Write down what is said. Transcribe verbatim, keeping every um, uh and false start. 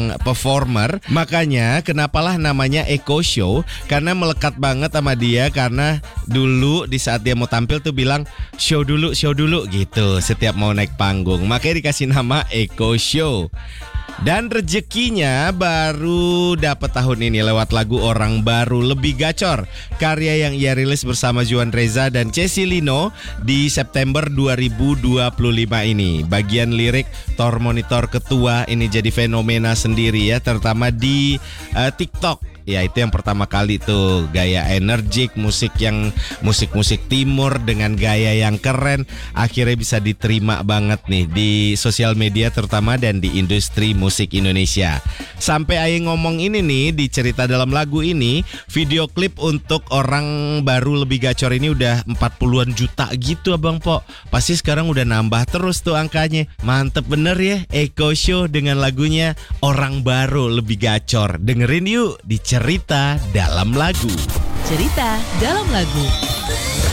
seorang performer. Makanya kenapalah namanya Eko Show, karena melekat banget sama dia. Karena dulu di saat dia mau tampil tuh bilang show dulu, show dulu gitu setiap mau naik panggung. Makanya dikasih nama Eko Show. Dan rezekinya baru dapat tahun ini lewat lagu Orang Baru Lebih Gacor, karya yang ia rilis bersama Juan Reza dan Cesi Lino di September dua ribu dua puluh lima ini. Bagian lirik Tor Monitor Ketua ini jadi fenomena sendiri ya, terutama di uh, TikTok. Ya itu yang pertama kali tuh, gaya energik, musik yang musik-musik timur dengan gaya yang keren, akhirnya bisa diterima banget nih di sosial media terutama dan di industri musik Indonesia. Sampai Aye ngomong ini nih, di cerita dalam lagu ini, video klip untuk Orang Baru Lebih Gacor ini udah empat puluhan juta gitu Abang Po. Pasti sekarang udah nambah terus tuh angkanya. Mantep bener ya Eko Show dengan lagunya Orang Baru Lebih Gacor. Dengerin yuk di Cerita Dalam Lagu. Cerita Dalam Lagu.